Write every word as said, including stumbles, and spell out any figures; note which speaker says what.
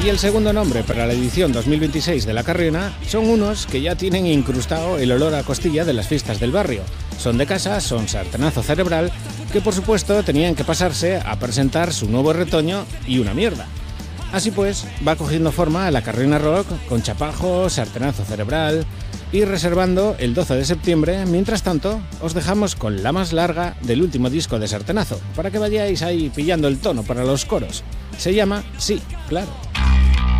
Speaker 1: Y el segundo nombre para la edición dos mil veintiséis de La Carriona son unos que ya tienen incrustado el olor a costilla de las fiestas del barrio. Son de casa, son Sartenazo Cerebral, que por supuesto tenían que pasarse a presentar su nuevo retoño y una mierda. Así pues, va cogiendo forma La Carriona Rock con Chapajo, Sartenazo Cerebral y reservando el doce de septiembre. Mientras tanto, os dejamos con la más larga del último disco de Sartenazo, para que vayáis ahí pillando el tono para los coros. Se llama Sí, claro.